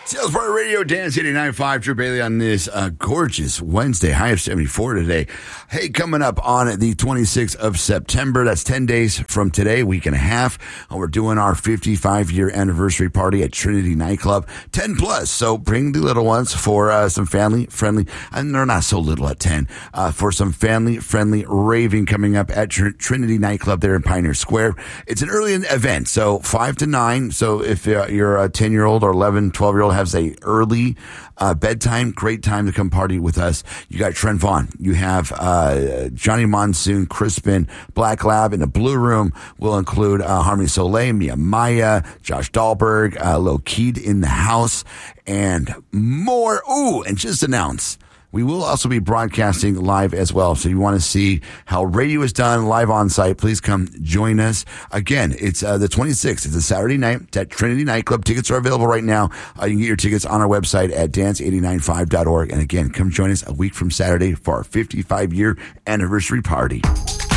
Salesforce Radio, Dance 89.5, Drew Bailey on this gorgeous Wednesday, high of 74 today. Hey, coming up on the 26th of September, that's 10 days from today, week and a half, we're doing our 55-year anniversary party at Trinity Nightclub, 10 plus, so bring the little ones for some family-friendly, and they're not so little at 10, for some family-friendly raving coming up at Trinity Nightclub there in Pioneer Square. It's an early event, so 5 to 9, so if you're a 10-year-old or 11, 12-year-old has a early bedtime, great time to come party with us. You got Trent Vaughn. You have Johnny Monsoon, Crispin, Black Lab. In the Blue Room will include Harmony Soleil, Mia Maya, Josh Dahlberg, Lil Keed in the house, and more. Ooh, and just announce, we will also be broadcasting live as well. So you want to see how radio is done live on site, please come join us. Again, it's the 26th. It's a Saturday night. It's at Trinity Nightclub. Tickets are available right now. You can get your tickets on our website at dance895.org. And again, come join us a week from Saturday for our 55-year anniversary party.